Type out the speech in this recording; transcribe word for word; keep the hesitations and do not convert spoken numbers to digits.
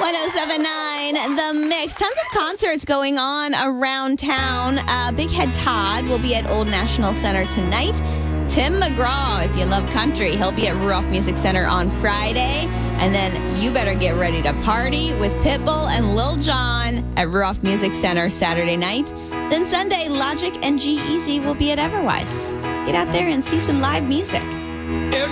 ten seventy-nine The Mix. Tons of concerts going on around town. Uh, Big Head Todd will be at Old National Center tonight. Tim McGraw, if you love country, he'll be at Ruoff Music Center on Friday. And then you better get ready to party with Pitbull and Lil Jon at Ruoff Music Center Saturday night. Then Sunday, Logic and G-Eazy will be at Everwise. Get out there and see some live music.